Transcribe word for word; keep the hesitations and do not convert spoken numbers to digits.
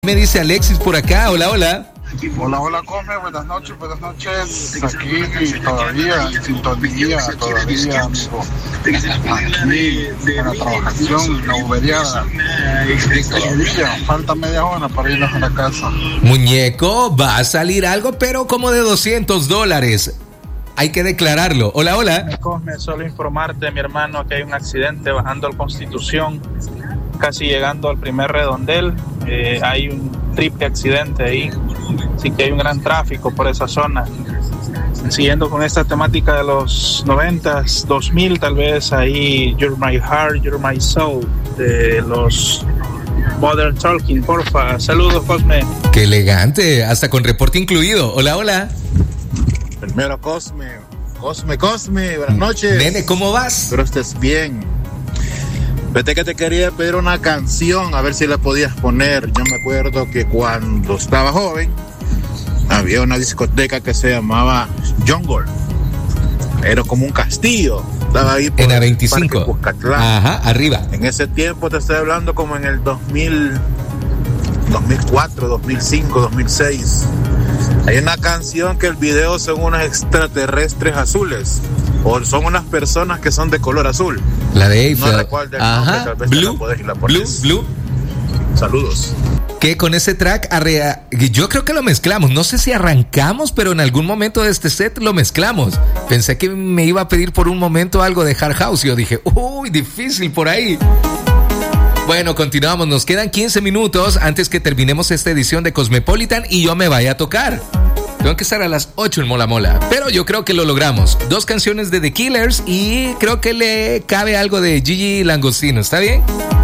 Me dice Alexis por acá, hola, hola. Hola, hola, Cosme, buenas noches, buenas noches. Aquí todavía, en sintonía, todavía, amigo. Aquí, en la trabajación, la uberiada. Todavía, falta media hora para irnos a la casa. Muñeco, va a salir algo, pero como de doscientos dólares. Hay que declararlo. Hola, hola. Cosme, solo informarte, mi hermano, que hay un accidente bajando al Constitución, casi llegando al primer redondel. Eh, hay un triple accidente ahí, así que hay un gran tráfico por esa zona. Siguiendo con esta temática de los noventas, dos mil tal vez, ahí You're My Heart, You're My Soul, de los Modern Talking, porfa. Saludos, Cosme. Qué elegante, hasta con reporte incluido. Hola, hola. Primero, Cosme, Cosme, Cosme, buenas noches. Nene, ¿cómo vas? Espero estés bien. Vete que te quería pedir una canción, a ver si la podías poner. Yo me acuerdo que cuando estaba joven, había una discoteca que se llamaba Jungle. Era como un castillo. Estaba ahí por en la veinticinco. Ajá, arriba. En ese tiempo te estoy hablando como en el dos mil, dos mil cuatro, dos mil cinco, dos mil seis. Hay una canción que el video son unos extraterrestres azules. O son unas personas que son de color azul. La de Eiffel. No recuerdo el Ajá. nombre, tal vez Blue, la podés y la Blue, pones. Blue. Saludos. Que con ese track, arrea... yo creo que lo mezclamos. No sé si arrancamos, pero en algún momento de este set lo mezclamos. Pensé que me iba a pedir por un momento algo de Hard House. Y yo dije, uy, difícil por ahí. Bueno, continuamos. Nos quedan quince minutos antes que terminemos esta edición de Cosmopolitan y yo me vaya a tocar. Tengo que estar a las ocho en Mola Mola, pero yo creo que lo logramos. Dos canciones de The Killers y creo que le cabe algo de Gigi Langostino, ¿está bien?